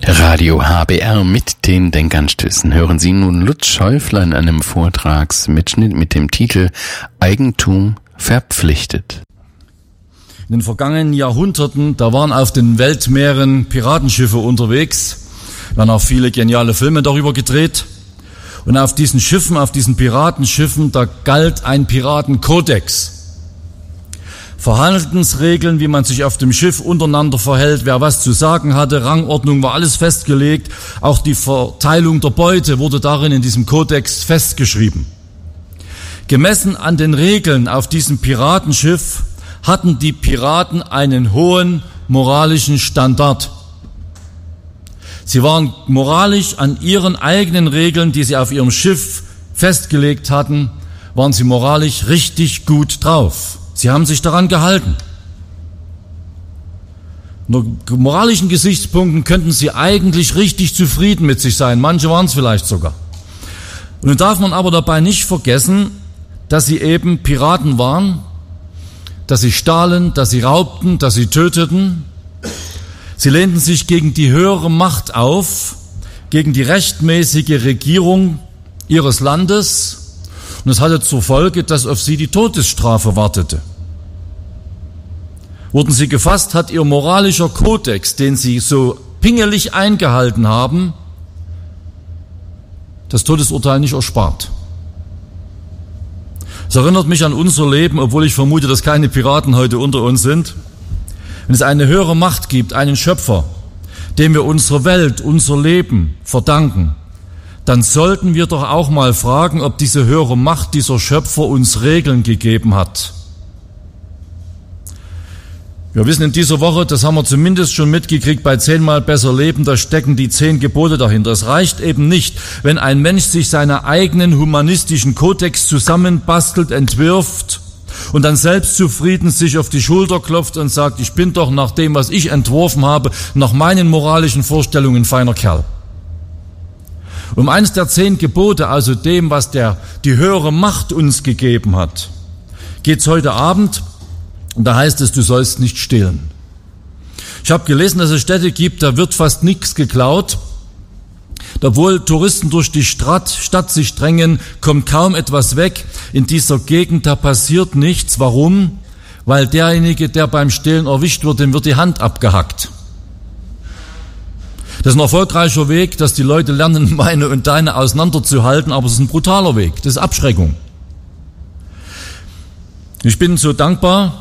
Radio HBR mit den Denkanstößen. Hören Sie nun Lutz Schäufler in einem Vortragsmitschnitt mit dem Titel Eigentum verpflichtet. In den vergangenen Jahrhunderten, da waren auf den Weltmeeren Piratenschiffe unterwegs. Da waren auch viele geniale Filme darüber gedreht. Und auf diesen Schiffen, auf diesen Piratenschiffen, da galt ein Piratenkodex. Verhaltensregeln, wie man sich auf dem Schiff untereinander verhält, wer was zu sagen hatte, Rangordnung war alles festgelegt. Auch die Verteilung der Beute wurde darin in diesem Kodex festgeschrieben. Gemessen an den Regeln auf diesem Piratenschiff hatten die Piraten einen hohen moralischen Standard. Sie waren moralisch an ihren eigenen Regeln, die sie auf ihrem Schiff festgelegt hatten, waren sie moralisch richtig gut drauf. Sie haben sich daran gehalten. Unter moralischen Gesichtspunkten könnten sie eigentlich richtig zufrieden mit sich sein. Manche waren es vielleicht sogar. Und nun darf man aber dabei nicht vergessen, dass sie eben Piraten waren, dass sie stahlen, dass sie raubten, dass sie töteten. Sie lehnten sich gegen die höhere Macht auf, gegen die rechtmäßige Regierung ihres Landes. Und es hatte zur Folge, dass auf sie die Todesstrafe wartete. Wurden sie gefasst, hat ihr moralischer Kodex, den sie so pingelig eingehalten haben, das Todesurteil nicht erspart. Es erinnert mich an unser Leben, obwohl ich vermute, dass keine Piraten heute unter uns sind. Wenn es eine höhere Macht gibt, einen Schöpfer, dem wir unsere Welt, unser Leben verdanken, dann sollten wir doch auch mal fragen, ob diese höhere Macht, dieser Schöpfer uns Regeln gegeben hat. Wir wissen in dieser Woche, das haben wir zumindest schon mitgekriegt, bei 10-mal besser leben, da stecken die 10 Gebote dahinter. Es reicht eben nicht, wenn ein Mensch sich seinen eigenen humanistischen Kodex zusammenbastelt, entwirft und dann selbstzufrieden sich auf die Schulter klopft und sagt, ich bin doch nach dem, was ich entworfen habe, nach meinen moralischen Vorstellungen ein feiner Kerl. Um eines der 10 Gebote, also dem, was die höhere Macht uns gegeben hat, geht's heute Abend. Und da heißt es, du sollst nicht stehlen. Ich habe gelesen, dass es Städte gibt, da wird fast nichts geklaut. Obwohl Touristen durch die Stadt sich drängen, kommt kaum etwas weg. In dieser Gegend, da passiert nichts. Warum? Weil derjenige, der beim Stehlen erwischt wird, dem wird die Hand abgehackt. Das ist ein erfolgreicher Weg, dass die Leute lernen, meine und deine auseinanderzuhalten, aber es ist ein brutaler Weg, das ist Abschreckung. Ich bin so dankbar,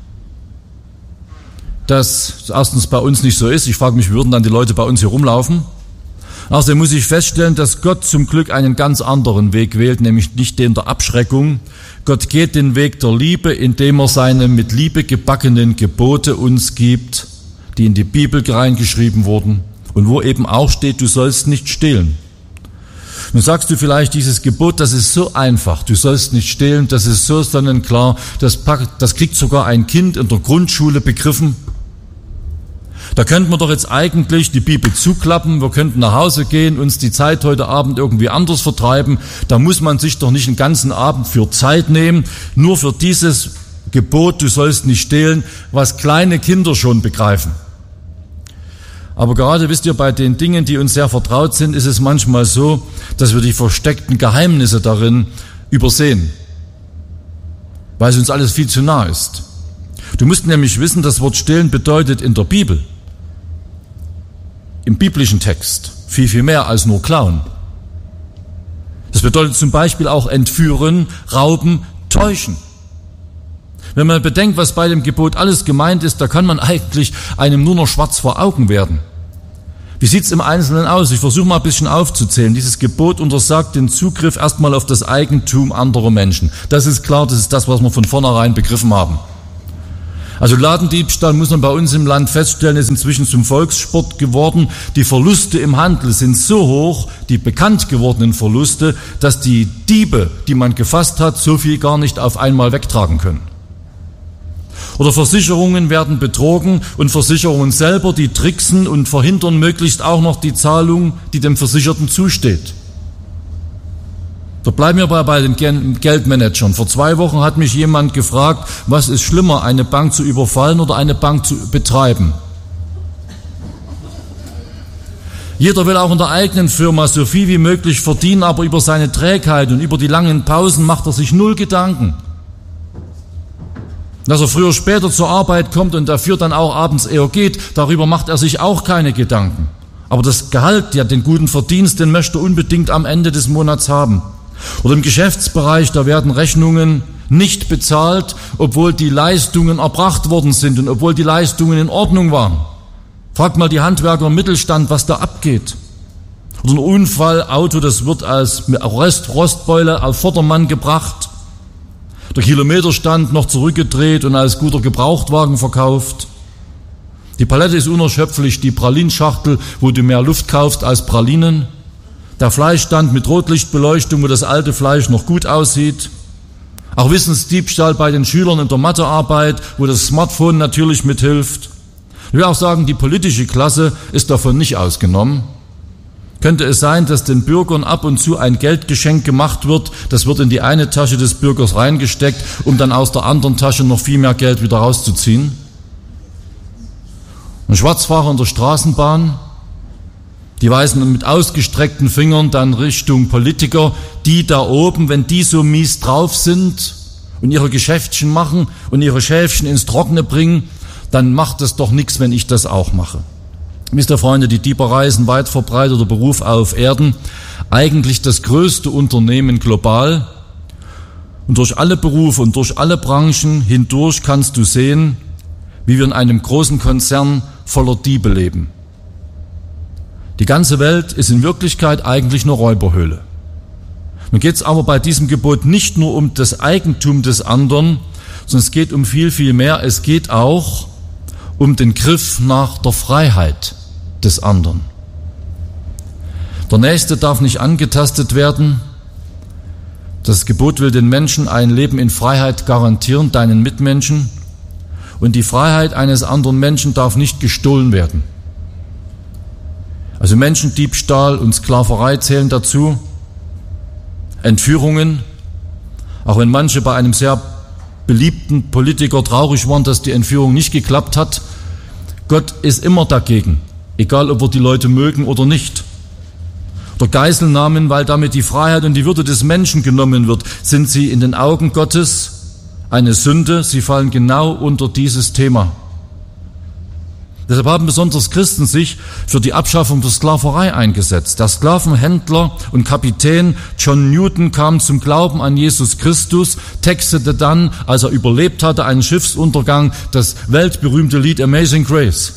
dass erstens bei uns nicht so ist. Ich frage mich, wie würden dann die Leute bei uns hier rumlaufen? Außerdem muss ich feststellen, dass Gott zum Glück einen ganz anderen Weg wählt, nämlich nicht den der Abschreckung. Gott geht den Weg der Liebe, indem er seine mit Liebe gebackenen Gebote uns gibt, die in die Bibel reingeschrieben wurden. Und wo eben auch steht, du sollst nicht stehlen. Nun sagst du vielleicht, dieses Gebot, das ist so einfach, du sollst nicht stehlen, das ist so sonnenklar, das kriegt sogar ein Kind in der Grundschule begriffen. Da könnten wir doch jetzt eigentlich die Bibel zuklappen, wir könnten nach Hause gehen, uns die Zeit heute Abend irgendwie anders vertreiben. Da muss man sich doch nicht einen ganzen Abend für Zeit nehmen, nur für dieses Gebot, du sollst nicht stehlen, was kleine Kinder schon begreifen. Aber gerade, wisst ihr, bei den Dingen, die uns sehr vertraut sind, ist es manchmal so, dass wir die versteckten Geheimnisse darin übersehen, weil es uns alles viel zu nah ist. Du musst nämlich wissen, das Wort stehlen bedeutet in der Bibel, im biblischen Text, viel, viel mehr als nur klauen. Das bedeutet zum Beispiel auch entführen, rauben, täuschen. Wenn man bedenkt, was bei dem Gebot alles gemeint ist, da kann man eigentlich einem nur noch schwarz vor Augen werden. Wie sieht's im Einzelnen aus? Ich versuche mal ein bisschen aufzuzählen. Dieses Gebot untersagt den Zugriff erstmal auf das Eigentum anderer Menschen. Das ist klar, das ist das, was wir von vornherein begriffen haben. Also Ladendiebstahl, muss man bei uns im Land feststellen, ist inzwischen zum Volkssport geworden. Die Verluste im Handel sind so hoch, die bekannt gewordenen Verluste, dass die Diebe, die man gefasst hat, so viel gar nicht auf einmal wegtragen können. Oder Versicherungen werden betrogen und Versicherungen selber, die tricksen und verhindern möglichst auch noch die Zahlung, die dem Versicherten zusteht. Da bleiben wir bei den Geldmanagern. Vor 2 Wochen hat mich jemand gefragt, was ist schlimmer, eine Bank zu überfallen oder eine Bank zu betreiben? Jeder will auch in der eigenen Firma so viel wie möglich verdienen, aber über seine Trägheit und über die langen Pausen macht er sich null Gedanken. Dass er früher später zur Arbeit kommt und dafür dann auch abends eher geht, darüber macht er sich auch keine Gedanken. Aber das Gehalt, ja den guten Verdienst, den möchte er unbedingt am Ende des Monats haben. Oder im Geschäftsbereich, da werden Rechnungen nicht bezahlt, obwohl die Leistungen erbracht worden sind und obwohl die Leistungen in Ordnung waren. Fragt mal die Handwerker im Mittelstand, was da abgeht. Oder ein Unfallauto, das wird als Rostbeule auf Vordermann gebracht, der Kilometerstand noch zurückgedreht und als guter Gebrauchtwagen verkauft. Die Palette ist unerschöpflich, die Pralinschachtel, wo du mehr Luft kaufst als Pralinen. Der Fleischstand mit Rotlichtbeleuchtung, wo das alte Fleisch noch gut aussieht. Auch Wissensdiebstahl bei den Schülern in der Mathearbeit, wo das Smartphone natürlich mithilft. Ich will auch sagen, die politische Klasse ist davon nicht ausgenommen. Könnte es sein, dass den Bürgern ab und zu ein Geldgeschenk gemacht wird, das wird in die eine Tasche des Bürgers reingesteckt, um dann aus der anderen Tasche noch viel mehr Geld wieder rauszuziehen? Und Schwarzfahrer in der Straßenbahn, die weisen mit ausgestreckten Fingern dann Richtung Politiker, die da oben, wenn die so mies drauf sind und ihre Geschäftchen machen und ihre Schäfchen ins Trockene bringen, dann macht es doch nichts, wenn ich das auch mache. Wisst ihr, Freunde, die Dieberei ist ein weit verbreiteter Beruf auf Erden, eigentlich das größte Unternehmen global. Und durch alle Berufe und durch alle Branchen hindurch kannst du sehen, wie wir in einem großen Konzern voller Diebe leben. Die ganze Welt ist in Wirklichkeit eigentlich eine Räuberhöhle. Nun geht es aber bei diesem Gebot nicht nur um das Eigentum des anderen, sondern es geht um viel, viel mehr. Es geht auch um den Griff nach der Freiheit des anderen. Der Nächste darf nicht angetastet werden. Das Gebot will den Menschen ein Leben in Freiheit garantieren, deinen Mitmenschen. Und die Freiheit eines anderen Menschen darf nicht gestohlen werden. Also Menschendiebstahl und Sklaverei zählen dazu. Entführungen, auch wenn manche bei einem sehr beliebten Politiker traurig waren, dass die Entführung nicht geklappt hat. Gott ist immer dagegen, egal ob wir die Leute mögen oder nicht. Oder Geiselnahmen, weil damit die Freiheit und die Würde des Menschen genommen wird, sind sie in den Augen Gottes eine Sünde. Sie fallen genau unter dieses Thema. Deshalb haben besonders Christen sich für die Abschaffung der Sklaverei eingesetzt. Der Sklavenhändler und Kapitän John Newton kam zum Glauben an Jesus Christus, textete dann, als er überlebt hatte, einen Schiffsuntergang, das weltberühmte Lied Amazing Grace.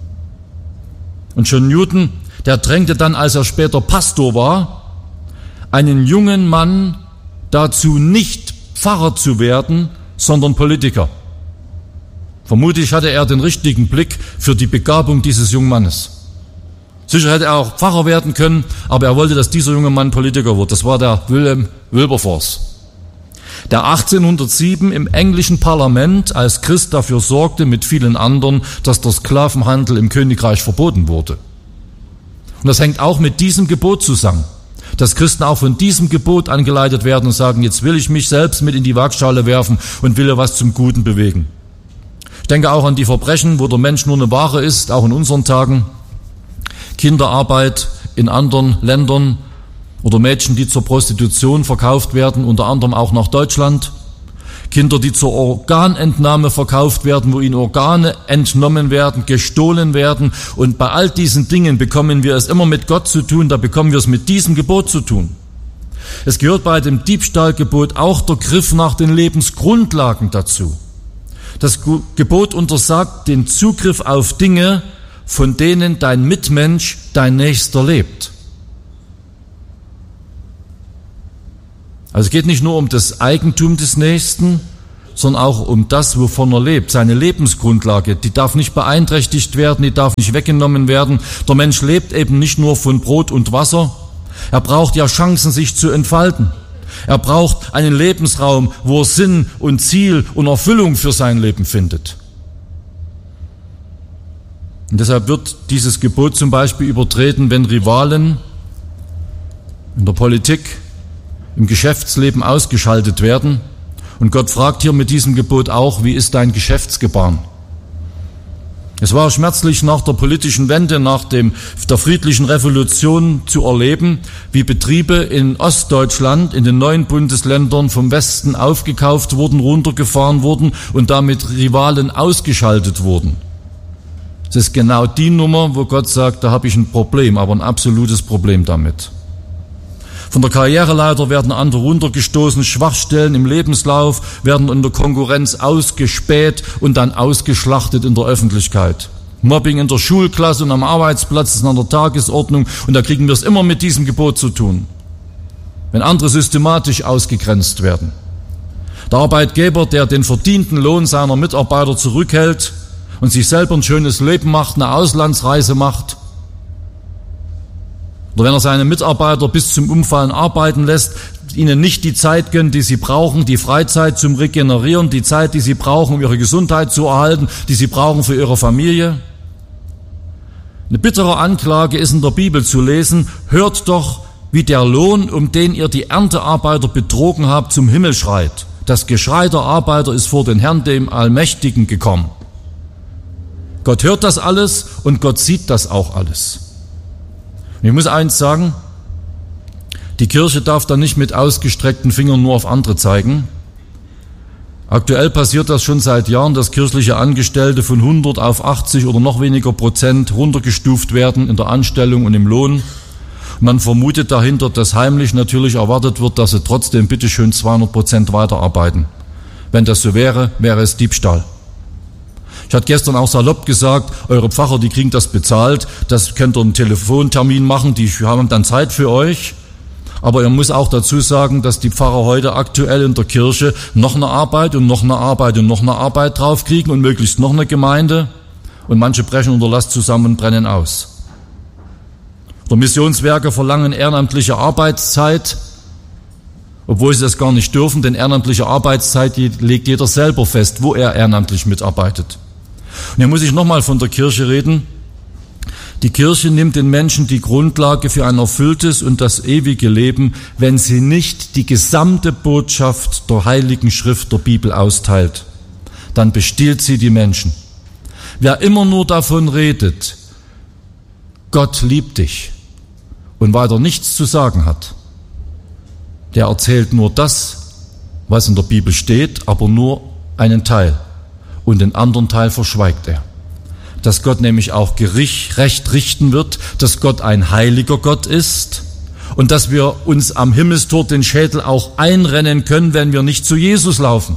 Und John Newton, der drängte dann, als er später Pastor war, einen jungen Mann dazu, nicht Pfarrer zu werden, sondern Politiker. Vermutlich hatte er den richtigen Blick für die Begabung dieses jungen Mannes. Sicher hätte er auch Pfarrer werden können, aber er wollte, dass dieser junge Mann Politiker wird. Das war der William Wilberforce, der 1807 im englischen Parlament als Christ dafür sorgte, mit vielen anderen, dass der Sklavenhandel im Königreich verboten wurde. Und das hängt auch mit diesem Gebot zusammen, dass Christen auch von diesem Gebot angeleitet werden und sagen, jetzt will ich mich selbst mit in die Waagschale werfen und will ja was zum Guten bewegen. Ich denke auch an die Verbrechen, wo der Mensch nur eine Ware ist, auch in unseren Tagen. Kinderarbeit in anderen Ländern oder Mädchen, die zur Prostitution verkauft werden, unter anderem auch nach Deutschland. Kinder, die zur Organentnahme verkauft werden, wo ihnen Organe entnommen werden, gestohlen werden. Und bei all diesen Dingen bekommen wir es immer mit Gott zu tun, da bekommen wir es mit diesem Gebot zu tun. Es gehört bei dem Diebstahlgebot auch der Griff nach den Lebensgrundlagen dazu. Das Gebot untersagt den Zugriff auf Dinge, von denen dein Mitmensch, dein Nächster lebt. Also es geht nicht nur um das Eigentum des Nächsten, sondern auch um das, wovon er lebt. Seine Lebensgrundlage, die darf nicht beeinträchtigt werden, die darf nicht weggenommen werden. Der Mensch lebt eben nicht nur von Brot und Wasser. Er braucht ja Chancen, sich zu entfalten. Er braucht einen Lebensraum, wo er Sinn und Ziel und Erfüllung für sein Leben findet. Und deshalb wird dieses Gebot zum Beispiel übertreten, wenn Rivalen in der Politik, im Geschäftsleben ausgeschaltet werden. Und Gott fragt hier mit diesem Gebot auch, wie ist dein Geschäftsgebaren? Es war schmerzlich nach der politischen Wende, nach der friedlichen Revolution zu erleben, wie Betriebe in Ostdeutschland, in den neuen Bundesländern vom Westen aufgekauft wurden, runtergefahren wurden und damit Rivalen ausgeschaltet wurden. Das ist genau die Nummer, wo Gott sagt, da habe ich ein Problem, aber ein absolutes Problem damit. Von der Karriereleiter werden andere runtergestoßen, Schwachstellen im Lebenslauf werden in der Konkurrenz ausgespäht und dann ausgeschlachtet in der Öffentlichkeit. Mobbing in der Schulklasse und am Arbeitsplatz ist an der Tagesordnung und da kriegen wir es immer mit diesem Gebot zu tun, wenn andere systematisch ausgegrenzt werden. Der Arbeitgeber, der den verdienten Lohn seiner Mitarbeiter zurückhält und sich selber ein schönes Leben macht, eine Auslandsreise macht, oder wenn er seine Mitarbeiter bis zum Umfallen arbeiten lässt, ihnen nicht die Zeit gönnt, die sie brauchen, die Freizeit zum Regenerieren, die Zeit, die sie brauchen, um ihre Gesundheit zu erhalten, die sie brauchen für ihre Familie. Eine bittere Anklage ist in der Bibel zu lesen, hört doch, wie der Lohn, um den ihr die Erntearbeiter betrogen habt, zum Himmel schreit. Das Geschrei der Arbeiter ist vor den Herrn, dem Allmächtigen, gekommen. Gott hört das alles und Gott sieht das auch alles. Ich muss eins sagen, die Kirche darf da nicht mit ausgestreckten Fingern nur auf andere zeigen. Aktuell passiert das schon seit Jahren, dass kirchliche Angestellte von 100 auf 80 oder noch weniger Prozent runtergestuft werden in der Anstellung und im Lohn. Man vermutet dahinter, dass heimlich natürlich erwartet wird, dass sie trotzdem bitteschön 200% weiterarbeiten. Wenn das so wäre, wäre es Diebstahl. Ich hatte gestern auch salopp gesagt, eure Pfarrer, die kriegen das bezahlt, das könnt ihr einen Telefontermin machen, die haben dann Zeit für euch. Aber ihr muss auch dazu sagen, dass die Pfarrer heute aktuell in der Kirche noch eine Arbeit und noch eine Arbeit und noch eine Arbeit draufkriegen und möglichst noch eine Gemeinde. Und manche brechen unter Last zusammen und brennen aus. Der Missionswerke verlangen ehrenamtliche Arbeitszeit, obwohl sie das gar nicht dürfen, denn ehrenamtliche Arbeitszeit, die legt jeder selber fest, wo er ehrenamtlich mitarbeitet. Und hier muss ich nochmal von der Kirche reden. Die Kirche nimmt den Menschen die Grundlage für ein erfülltes und das ewige Leben, wenn sie nicht die gesamte Botschaft der Heiligen Schrift der Bibel austeilt. Dann bestiehlt sie die Menschen. Wer immer nur davon redet, Gott liebt dich und weiter nichts zu sagen hat, der erzählt nur das, was in der Bibel steht, aber nur einen Teil. Und den anderen Teil verschweigt er. Dass Gott nämlich auch Recht richten wird, dass Gott ein heiliger Gott ist und dass wir uns am Himmelstor den Schädel auch einrennen können, wenn wir nicht zu Jesus laufen.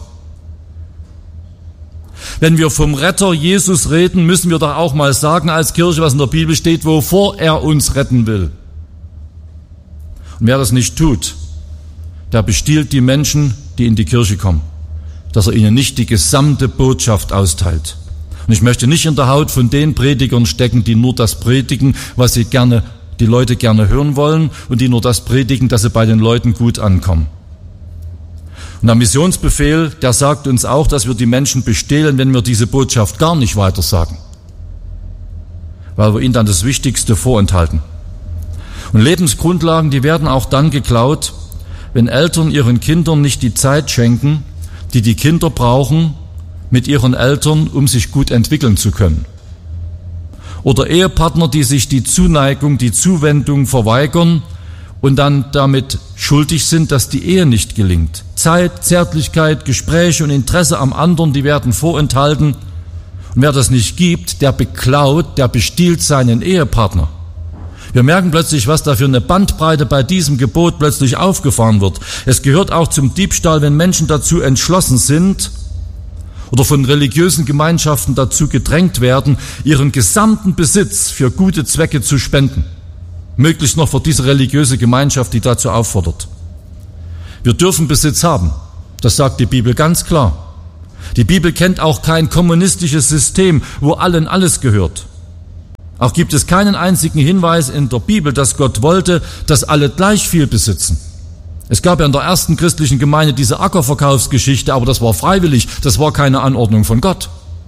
Wenn wir vom Retter Jesus reden, müssen wir doch auch mal sagen als Kirche, was in der Bibel steht, wovor er uns retten will. Und wer das nicht tut, der bestiehlt die Menschen, die in die Kirche kommen, dass er ihnen nicht die gesamte Botschaft austeilt. Und ich möchte nicht in der Haut von den Predigern stecken, die nur das predigen, was die Leute gerne hören wollen und die nur das predigen, dass sie bei den Leuten gut ankommen. Und der Missionsbefehl, der sagt uns auch, dass wir die Menschen bestehlen, wenn wir diese Botschaft gar nicht weitersagen, weil wir ihnen dann das Wichtigste vorenthalten. Und Lebensgrundlagen, die werden auch dann geklaut, wenn Eltern ihren Kindern nicht die Zeit schenken, die die Kinder brauchen mit ihren Eltern, um sich gut entwickeln zu können. Oder Ehepartner, die sich die Zuneigung, die Zuwendung verweigern und dann damit schuldig sind, dass die Ehe nicht gelingt. Zeit, Zärtlichkeit, Gespräche und Interesse am anderen, die werden vorenthalten. Und wer das nicht gibt, der beklaut, der bestiehlt seinen Ehepartner. Wir merken plötzlich, was da für eine Bandbreite bei diesem Gebot plötzlich aufgefahren wird. Es gehört auch zum Diebstahl, wenn Menschen dazu entschlossen sind oder von religiösen Gemeinschaften dazu gedrängt werden, ihren gesamten Besitz für gute Zwecke zu spenden. Möglichst noch für diese religiöse Gemeinschaft, die dazu auffordert. Wir dürfen Besitz haben. Das sagt die Bibel ganz klar. Die Bibel kennt auch kein kommunistisches System, wo allen alles gehört. Auch gibt es keinen einzigen Hinweis in der Bibel, dass Gott wollte, dass alle gleich viel besitzen. Es gab ja in der ersten christlichen Gemeinde diese Ackerverkaufsgeschichte, aber das war freiwillig, das war keine Anordnung von Gott.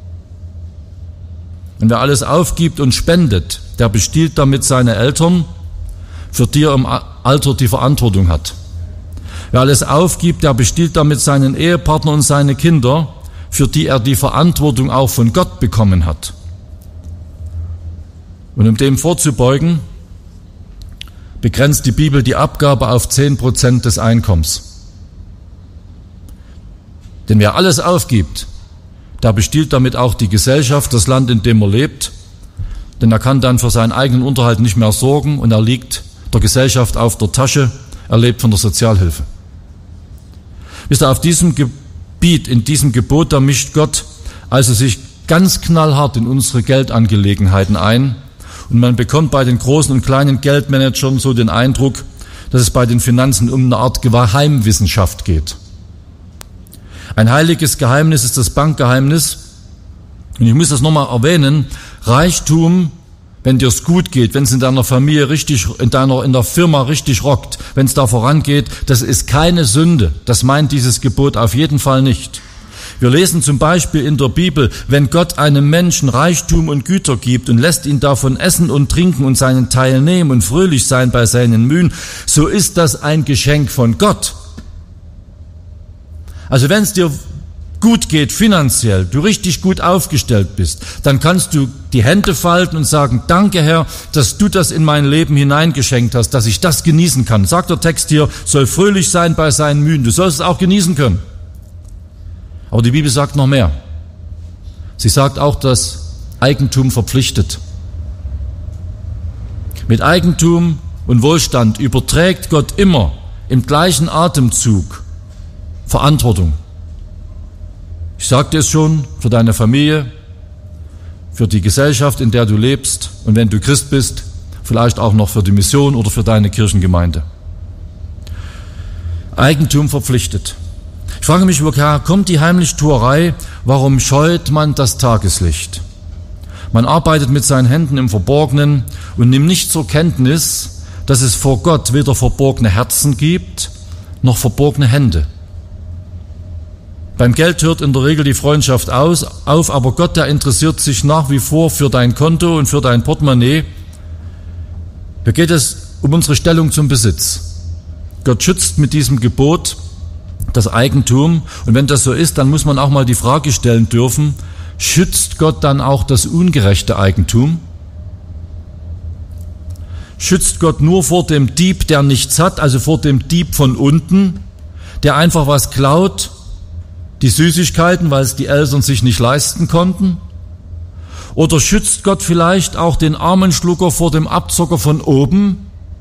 Und wer alles aufgibt und spendet, der bestiehlt damit seine Eltern, für die er im Alter die Verantwortung hat. Wer alles aufgibt, der bestiehlt damit seinen Ehepartner und seine Kinder, für die er die Verantwortung auch von Gott bekommen hat. Und um dem vorzubeugen, begrenzt die Bibel die Abgabe auf 10% des Einkommens. Denn wer alles aufgibt, der bestiehlt damit auch die Gesellschaft, das Land, in dem er lebt, denn er kann dann für seinen eigenen Unterhalt nicht mehr sorgen und er liegt der Gesellschaft auf der Tasche, er lebt von der Sozialhilfe. Wisst ihr, auf diesem Gebiet, in diesem Gebot, da mischt Gott also sich ganz knallhart in unsere Geldangelegenheiten ein und man bekommt bei den großen und kleinen Geldmanagern so den Eindruck, dass es bei den Finanzen um eine Art Geheimwissenschaft geht. Ein heiliges Geheimnis ist das Bankgeheimnis. Und ich muss das nochmal erwähnen, Reichtum, wenn dir es gut geht, wenn es in deiner Familie richtig, in der Firma richtig rockt, wenn es da vorangeht, das ist keine Sünde. Das meint dieses Gebot auf jeden Fall nicht. Wir lesen zum Beispiel in der Bibel, wenn Gott einem Menschen Reichtum und Güter gibt und lässt ihn davon essen und trinken und seinen Teil nehmen und fröhlich sein bei seinen Mühen, so ist das ein Geschenk von Gott. Also wenn es dir gut geht finanziell, du richtig gut aufgestellt bist, dann kannst du die Hände falten und sagen, danke Herr, dass du das in mein Leben hineingeschenkt hast, dass ich das genießen kann. Sagt der Text hier, soll fröhlich sein bei seinen Mühen, du sollst es auch genießen können. Aber die Bibel sagt noch mehr. Sie sagt auch, dass Eigentum verpflichtet. Mit Eigentum und Wohlstand überträgt Gott immer im gleichen Atemzug Verantwortung. Ich sagte es schon, für deine Familie, für die Gesellschaft, in der du lebst und wenn du Christ bist, vielleicht auch noch für die Mission oder für deine Kirchengemeinde. Eigentum verpflichtet. Ich frage mich, woher kommt die Heimlichtuerei? Warum scheut man das Tageslicht? Man arbeitet mit seinen Händen im Verborgenen und nimmt nicht zur Kenntnis, dass es vor Gott weder verborgene Herzen gibt, noch verborgene Hände. Beim Geld hört in der Regel die Freundschaft auf, aber Gott, der interessiert sich nach wie vor für dein Konto und für dein Portemonnaie. Hier geht es um unsere Stellung zum Besitz. Gott schützt mit diesem Gebot das Eigentum. Und wenn das so ist, dann muss man auch mal die Frage stellen dürfen, schützt Gott dann auch das ungerechte Eigentum? Schützt Gott nur vor dem Dieb, der nichts hat, also vor dem Dieb von unten, der einfach was klaut, die Süßigkeiten, weil es die Eltern sich nicht leisten konnten? Oder schützt Gott vielleicht auch den armen Schlucker vor dem Abzocker von oben?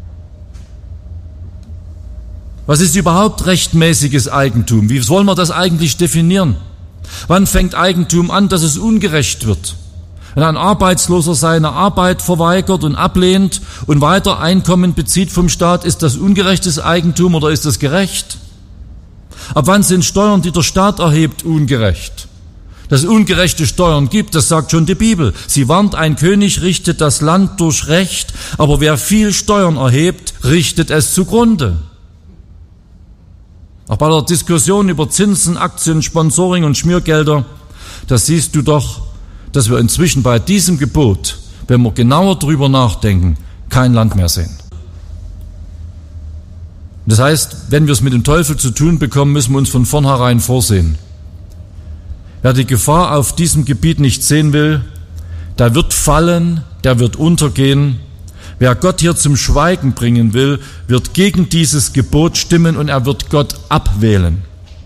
Was ist überhaupt rechtmäßiges Eigentum? Wie wollen wir das eigentlich definieren? Wann fängt Eigentum an, dass es ungerecht wird? Wenn ein Arbeitsloser seine Arbeit verweigert und ablehnt und weiter Einkommen bezieht vom Staat, ist das ungerechtes Eigentum oder ist das gerecht? Ab wann sind Steuern, die der Staat erhebt, ungerecht? Dass es ungerechte Steuern gibt, das sagt schon die Bibel. Sie warnt, ein König richtet das Land durch Recht, aber wer viel Steuern erhebt, richtet es zugrunde. Auch bei der Diskussion über Zinsen, Aktien, Sponsoring und Schmiergelder, da siehst du doch, dass wir inzwischen bei diesem Gebot, wenn wir genauer drüber nachdenken, kein Land mehr sehen. Das heißt, wenn wir es mit dem Teufel zu tun bekommen, müssen wir uns von vornherein vorsehen. Wer die Gefahr auf diesem Gebiet nicht sehen will, der wird fallen, der wird untergehen. Wer Gott hier zum Schweigen bringen will, wird gegen dieses Gebot stimmen und er wird Gott abwählen.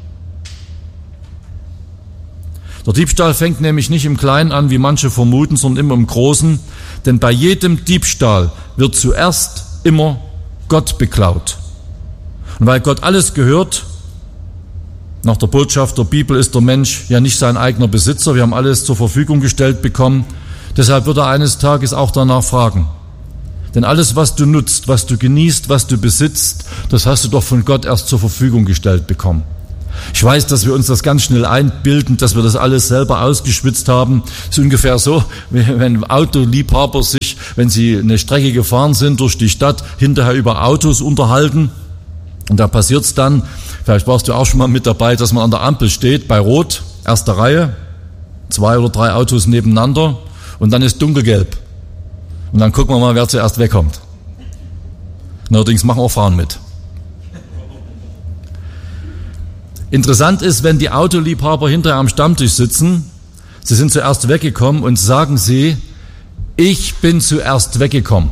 Der Diebstahl fängt nämlich nicht im Kleinen an, wie manche vermuten, sondern immer im Großen. Denn bei jedem Diebstahl wird zuerst immer Gott beklaut. Und weil Gott alles gehört, nach der Botschaft der Bibel ist der Mensch ja nicht sein eigener Besitzer, wir haben alles zur Verfügung gestellt bekommen, deshalb wird er eines Tages auch danach fragen. Denn alles, was du nutzt, was du genießt, was du besitzt, das hast du doch von Gott erst zur Verfügung gestellt bekommen. Ich weiß, dass wir uns das ganz schnell einbilden, dass wir das alles selber ausgeschwitzt haben. Es ist ungefähr so, wenn Autoliebhaber sich, wenn sie eine Strecke gefahren sind durch die Stadt, hinterher über Autos unterhalten. Und da passiert's dann, vielleicht warst du auch schon mal mit dabei, dass man an der Ampel steht, bei Rot, erste Reihe, 2 oder 3 Autos nebeneinander und dann ist dunkelgelb. Und dann gucken wir mal, wer zuerst wegkommt. Allerdings machen auch Frauen mit. Interessant ist, wenn die Autoliebhaber hinterher am Stammtisch sitzen, sie sind zuerst weggekommen und sagen sie, Ich bin zuerst weggekommen.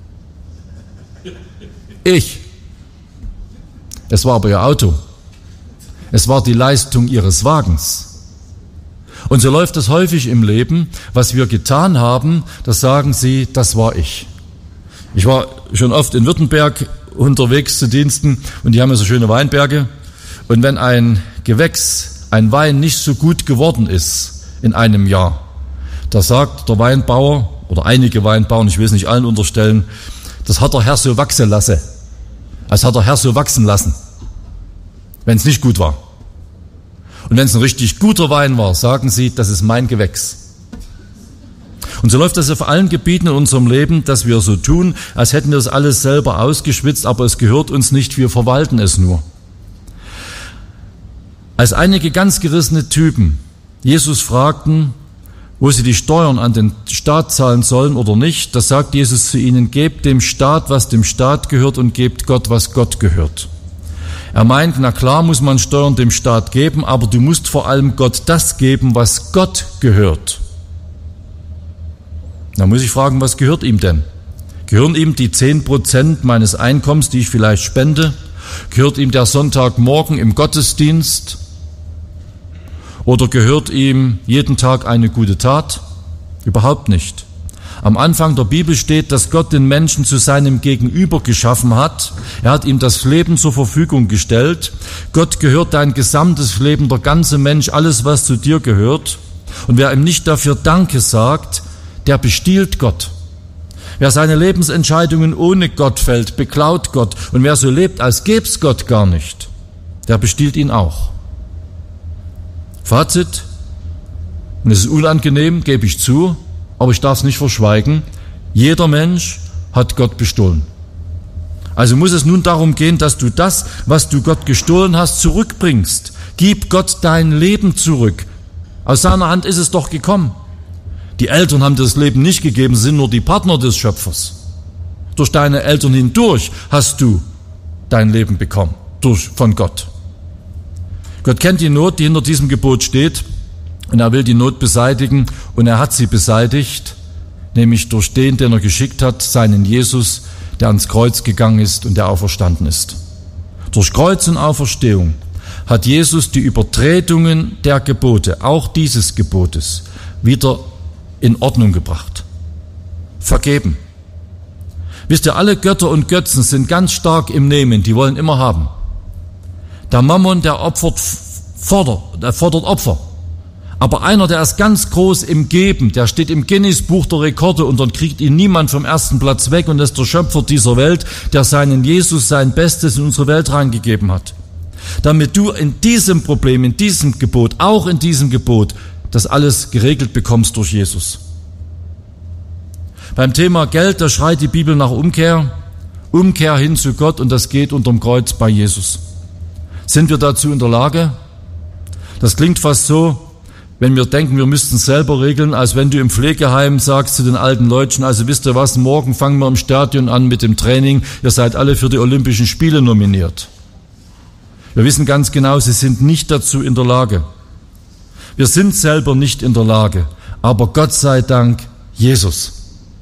Ich. Es war aber ihr Auto. Es war die Leistung ihres Wagens. Und so läuft es häufig im Leben. Was wir getan haben, das sagen sie, das war ich. Ich war schon oft in Württemberg unterwegs zu Diensten und die haben ja so schöne Weinberge. Und wenn ein Gewächs, ein Wein nicht so gut geworden ist in einem Jahr, da sagt der Weinbauer oder einige Weinbauern, ich will es nicht allen unterstellen, das hat der Herr so wachsen lassen. Das hat der Herr so wachsen lassen, wenn es nicht gut war. Und wenn es ein richtig guter Wein war, sagen sie, das ist mein Gewächs. Und so läuft das auf allen Gebieten in unserem Leben, dass wir so tun, als hätten wir das alles selber ausgeschwitzt, aber es gehört uns nicht, wir verwalten es nur. Als einige ganz gerissene Typen Jesus fragten, wo sie die Steuern an den Staat zahlen sollen oder nicht, da sagt Jesus zu ihnen, gebt dem Staat, was dem Staat gehört und gebt Gott, was Gott gehört. Er meint, na klar muss man Steuern dem Staat geben, aber du musst vor allem Gott das geben, was Gott gehört. Da muss ich fragen, was gehört ihm denn? Gehören ihm die 10% meines Einkommens, die ich vielleicht spende? Gehört ihm der Sonntagmorgen im Gottesdienst? Oder gehört ihm jeden Tag eine gute Tat? Überhaupt nicht. Am Anfang der Bibel steht, dass Gott den Menschen zu seinem Gegenüber geschaffen hat. Er hat ihm das Leben zur Verfügung gestellt. Gott gehört dein gesamtes Leben, der ganze Mensch, alles, was zu dir gehört. Und wer ihm nicht dafür Danke sagt, der bestiehlt Gott. Wer seine Lebensentscheidungen ohne Gott fällt, beklaut Gott. Und wer so lebt, als gäb's Gott gar nicht, der bestiehlt ihn auch. Fazit, und es ist unangenehm, gebe ich zu, aber ich darf es nicht verschweigen, jeder Mensch hat Gott bestohlen. Also muss es nun darum gehen, dass du das, was du Gott gestohlen hast, zurückbringst. Gib Gott dein Leben zurück. Aus seiner Hand ist es doch gekommen. Die Eltern haben dir das Leben nicht gegeben, sind nur die Partner des Schöpfers. Durch deine Eltern hindurch hast du dein Leben bekommen, von Gott. Gott kennt die Not, die hinter diesem Gebot steht, und er will die Not beseitigen, und er hat sie beseitigt, nämlich durch den er geschickt hat, seinen Jesus, der ans Kreuz gegangen ist und der auferstanden ist. Durch Kreuz und Auferstehung hat Jesus die Übertretungen der Gebote, auch dieses Gebotes, wieder in Ordnung gebracht. Vergeben. Wisst ihr, alle Götter und Götzen sind ganz stark im Nehmen, die wollen immer haben. Der Mammon, der fordert Opfer. Aber einer, der ist ganz groß im Geben, der steht im Guinness-Buch der Rekorde und dann kriegt ihn niemand vom ersten Platz weg und das ist der Schöpfer dieser Welt, der seinen Jesus, sein Bestes in unsere Welt reingegeben hat. Damit du in diesem Problem, in diesem Gebot, auch in diesem Gebot, das alles geregelt bekommst durch Jesus. Beim Thema Geld, da schreit die Bibel nach Umkehr hin zu Gott und das geht unterm Kreuz bei Jesus. Sind wir dazu in der Lage? Das klingt fast so, wenn wir denken, wir müssten es selber regeln, als wenn du im Pflegeheim sagst zu den alten Leuten, also wisst ihr was, morgen fangen wir im Stadion an mit dem Training, ihr seid alle für die Olympischen Spiele nominiert. Wir wissen ganz genau, sie sind nicht dazu in der Lage. Wir sind selber nicht in der Lage, aber Gott sei Dank Jesus.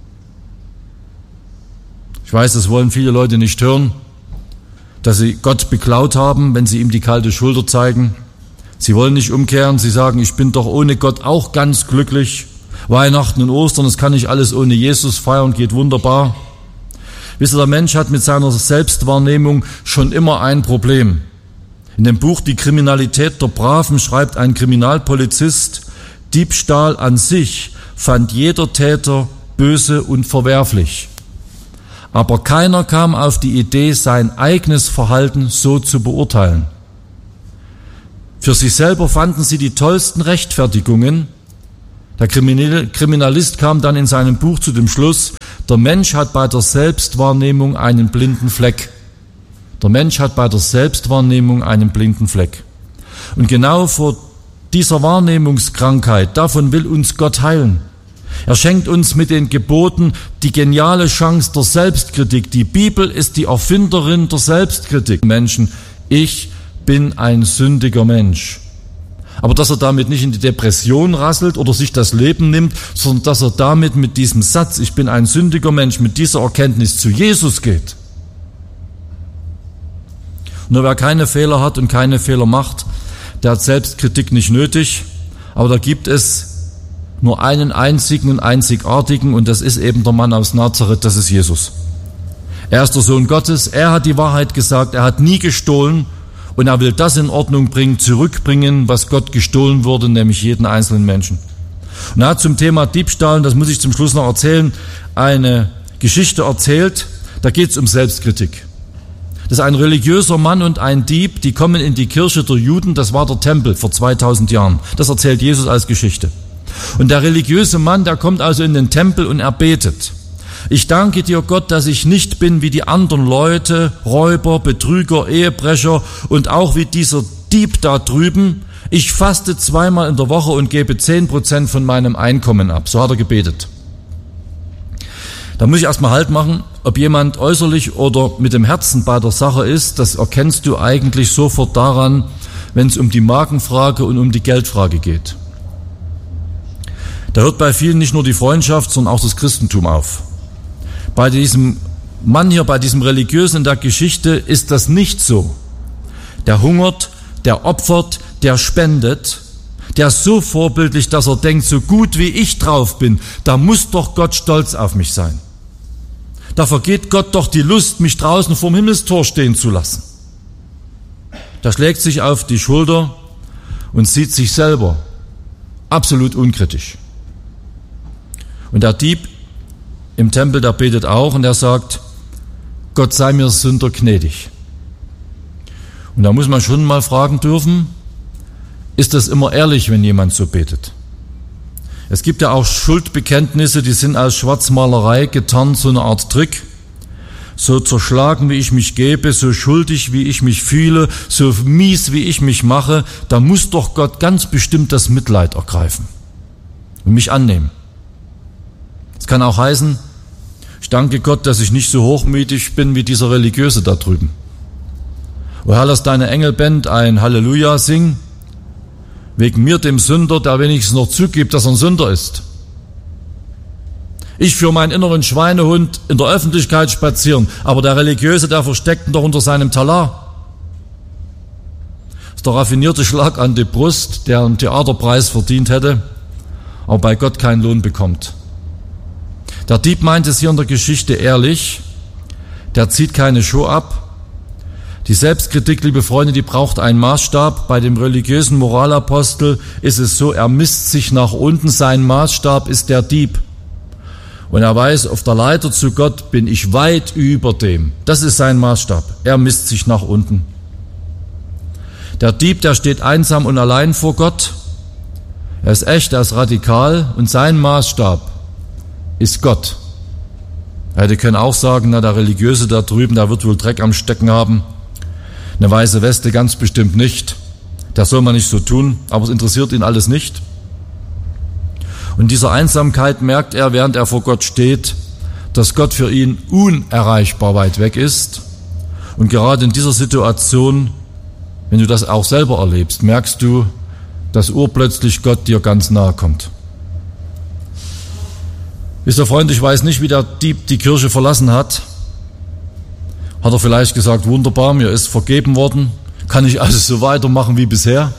Ich weiß, das wollen viele Leute nicht hören, dass sie Gott beklaut haben, wenn sie ihm die kalte Schulter zeigen. Sie wollen nicht umkehren, sie sagen, ich bin doch ohne Gott auch ganz glücklich. Weihnachten und Ostern, das kann ich alles ohne Jesus feiern, geht wunderbar. Wisst ihr, der Mensch hat mit seiner Selbstwahrnehmung schon immer ein Problem. In dem Buch Die Kriminalität der Braven schreibt ein Kriminalpolizist, Diebstahl an sich fand jeder Täter böse und verwerflich. Aber keiner kam auf die Idee, sein eigenes Verhalten so zu beurteilen. Für sich selber fanden sie die tollsten Rechtfertigungen. Der Kriminalist kam dann in seinem Buch zu dem Schluss, der Mensch hat bei der Selbstwahrnehmung einen blinden Fleck. Der Mensch hat bei der Selbstwahrnehmung einen blinden Fleck. Und genau vor dieser Wahrnehmungskrankheit, davon will uns Gott heilen. Er schenkt uns mit den Geboten die geniale Chance der Selbstkritik. Die Bibel ist die Erfinderin der Selbstkritik. Menschen, ich bin ein sündiger Mensch. Aber dass er damit nicht in die Depression rasselt oder sich das Leben nimmt, sondern dass er damit mit diesem Satz, ich bin ein sündiger Mensch, mit dieser Erkenntnis zu Jesus geht. Nur wer keine Fehler hat und keine Fehler macht, der hat Selbstkritik nicht nötig. Aber da gibt es nur einen einzigen und einzigartigen, und das ist eben der Mann aus Nazareth, das ist Jesus. Er ist der Sohn Gottes, er hat die Wahrheit gesagt, er hat nie gestohlen und er will das in Ordnung bringen, zurückbringen, was Gott gestohlen wurde, nämlich jeden einzelnen Menschen. Und er hat zum Thema Diebstahl, das muss ich zum Schluss noch erzählen, eine Geschichte erzählt, da geht es um Selbstkritik. Das ist ein religiöser Mann und ein Dieb, die kommen in die Kirche der Juden, das war der Tempel vor 2000 Jahren. Das erzählt Jesus als Geschichte. Und der religiöse Mann, der kommt also in den Tempel und er betet. Ich danke dir, Gott, dass ich nicht bin wie die anderen Leute, Räuber, Betrüger, Ehebrecher und auch wie dieser Dieb da drüben. Ich faste 2-mal in der Woche und gebe 10% von meinem Einkommen ab. So hat er gebetet. Da muss ich erstmal Halt machen, ob jemand äußerlich oder mit dem Herzen bei der Sache ist, das erkennst du eigentlich sofort daran, wenn es um die Magenfrage und um die Geldfrage geht. Da hört bei vielen nicht nur die Freundschaft, sondern auch das Christentum auf. Bei diesem Mann hier, bei diesem Religiösen in der Geschichte ist das nicht so. Der hungert, der opfert, der spendet, der ist so vorbildlich, dass er denkt, so gut wie ich drauf bin, da muss doch Gott stolz auf mich sein. Da vergeht Gott doch die Lust, mich draußen vorm Himmelstor stehen zu lassen. Der schlägt sich auf die Schulter und sieht sich selber absolut unkritisch. Und der Dieb im Tempel, der betet auch und der sagt, Gott sei mir Sünder gnädig. Und da muss man schon mal fragen dürfen, ist das immer ehrlich, wenn jemand so betet? Es gibt ja auch Schuldbekenntnisse, die sind als Schwarzmalerei getarnt, so eine Art Trick. So zerschlagen, wie ich mich gebe, so schuldig, wie ich mich fühle, so mies, wie ich mich mache, da muss doch Gott ganz bestimmt das Mitleid ergreifen und mich annehmen. Das kann auch heißen, ich danke Gott, dass ich nicht so hochmütig bin wie dieser Religiöse da drüben. O Herr, lass deine Engelband ein Halleluja singen, wegen mir, dem Sünder, der wenigstens noch zugibt, dass er ein Sünder ist. Ich für meinen inneren Schweinehund in der Öffentlichkeit spazieren, aber der Religiöse, der versteckt ihn doch unter seinem Talar. Das ist der raffinierte Schlag an die Brust, der einen Theaterpreis verdient hätte, aber bei Gott keinen Lohn bekommt. Der Dieb meint es hier in der Geschichte ehrlich, der zieht keine Show ab. Die Selbstkritik, liebe Freunde, die braucht einen Maßstab. Bei dem religiösen Moralapostel ist es so, er misst sich nach unten, sein Maßstab ist der Dieb. Und er weiß, auf der Leiter zu Gott bin ich weit über dem. Das ist sein Maßstab. Er misst sich nach unten. Der Dieb, der steht einsam und allein vor Gott. Er ist echt, er ist radikal und sein Maßstab ist Gott. Er hätte können auch sagen, na, der Religiöse da drüben, der wird wohl Dreck am Stecken haben. Eine weiße Weste ganz bestimmt nicht. Das soll man nicht so tun, aber es interessiert ihn alles nicht. Und in dieser Einsamkeit merkt er, während er vor Gott steht, dass Gott für ihn unerreichbar weit weg ist. Und gerade in dieser Situation, wenn du das auch selber erlebst, merkst du, dass urplötzlich Gott dir ganz nahe kommt. Wisst ihr, Freund, ich weiß nicht, wie der Dieb die Kirche verlassen hat. Hat er vielleicht gesagt, wunderbar, mir ist vergeben worden, kann ich also so weitermachen wie bisher?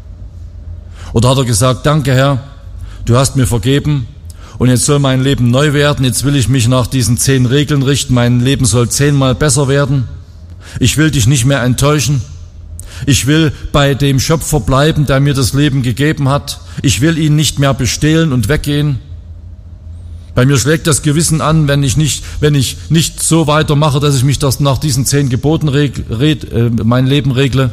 Oder hat er gesagt, danke Herr, du hast mir vergeben und jetzt soll mein Leben neu werden, jetzt will ich mich nach diesen 10 Regeln richten, mein Leben soll 10-mal besser werden, ich will dich nicht mehr enttäuschen, ich will bei dem Schöpfer bleiben, der mir das Leben gegeben hat, ich will ihn nicht mehr bestehlen und weggehen. Bei mir schlägt das Gewissen an, wenn ich nicht so weitermache, dass ich mich das nach diesen 10 Geboten mein Leben regle.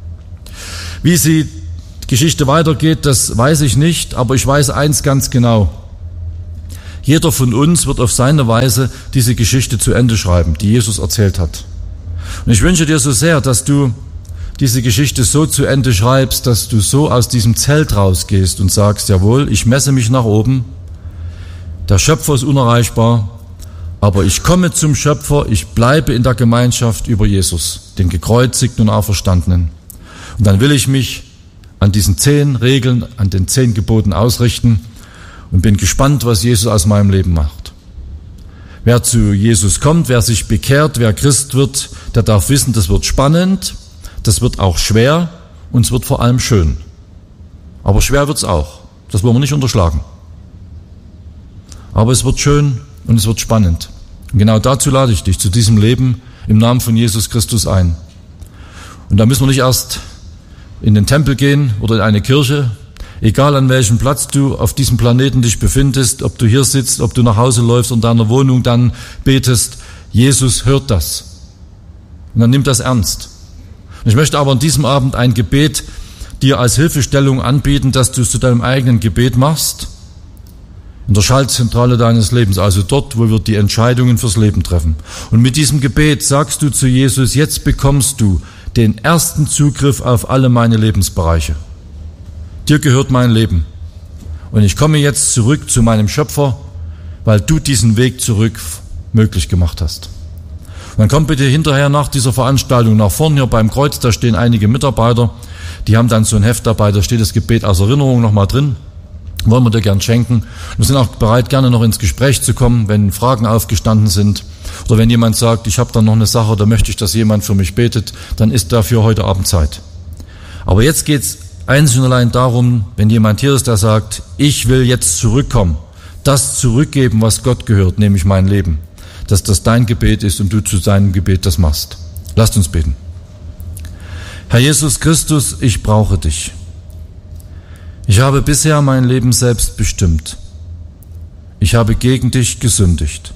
Wie die Geschichte weitergeht, das weiß ich nicht, aber ich weiß eins ganz genau. Jeder von uns wird auf seine Weise diese Geschichte zu Ende schreiben, die Jesus erzählt hat. Und ich wünsche dir so sehr, dass du diese Geschichte so zu Ende schreibst, dass du so aus diesem Zelt rausgehst und sagst, jawohl, ich messe mich nach oben, der Schöpfer ist unerreichbar, aber ich komme zum Schöpfer, ich bleibe in der Gemeinschaft über Jesus, den gekreuzigten und auferstandenen. Und dann will ich mich an diesen 10 Regeln, an den 10 Geboten ausrichten und bin gespannt, was Jesus aus meinem Leben macht. Wer zu Jesus kommt, wer sich bekehrt, wer Christ wird, der darf wissen, das wird spannend, das wird auch schwer und es wird vor allem schön. Aber schwer wird's auch, das wollen wir nicht unterschlagen. Aber es wird schön und es wird spannend. Und genau dazu lade ich dich, zu diesem Leben im Namen von Jesus Christus ein. Und da müssen wir nicht erst in den Tempel gehen oder in eine Kirche, egal an welchem Platz du auf diesem Planeten dich befindest, ob du hier sitzt, ob du nach Hause läufst und in deiner Wohnung dann betest, Jesus hört das. Und dann nimm das ernst. Und ich möchte aber an diesem Abend ein Gebet dir als Hilfestellung anbieten, dass du es zu deinem eigenen Gebet machst, in der Schaltzentrale deines Lebens, also dort, wo wir die Entscheidungen fürs Leben treffen. Und mit diesem Gebet sagst du zu Jesus, jetzt bekommst du den ersten Zugriff auf alle meine Lebensbereiche. Dir gehört mein Leben. Und ich komme jetzt zurück zu meinem Schöpfer, weil du diesen Weg zurück möglich gemacht hast. Und dann komm bitte hinterher nach dieser Veranstaltung nach vorne hier beim Kreuz, da stehen einige Mitarbeiter, die haben dann so ein Heft dabei, da steht das Gebet als Erinnerung nochmal drin. Wollen wir dir gern schenken. Wir sind auch bereit, gerne noch ins Gespräch zu kommen, wenn Fragen aufgestanden sind. Oder wenn jemand sagt, ich habe da noch eine Sache, da möchte ich, dass jemand für mich betet, dann ist dafür heute Abend Zeit. Aber jetzt geht's einzig und allein darum, wenn jemand hier ist, der sagt, ich will jetzt zurückkommen, das zurückgeben, was Gott gehört, nämlich mein Leben, dass das dein Gebet ist und du zu seinem Gebet das machst. Lasst uns beten. Herr Jesus Christus, ich brauche dich. Ich habe bisher mein Leben selbst bestimmt. Ich habe gegen dich gesündigt.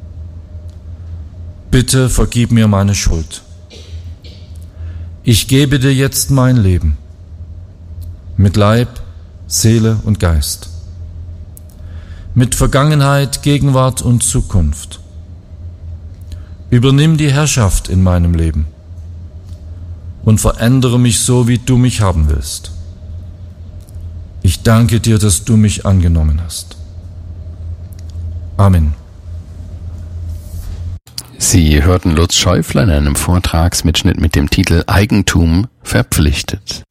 Bitte vergib mir meine Schuld. Ich gebe dir jetzt mein Leben. Mit Leib, Seele und Geist. Mit Vergangenheit, Gegenwart und Zukunft. Übernimm die Herrschaft in meinem Leben und verändere mich so, wie du mich haben willst. Ich danke dir, dass du mich angenommen hast. Amen. Sie hörten Lutz Schäufler in einem Vortragsmitschnitt mit dem Titel Eigentum verpflichtet.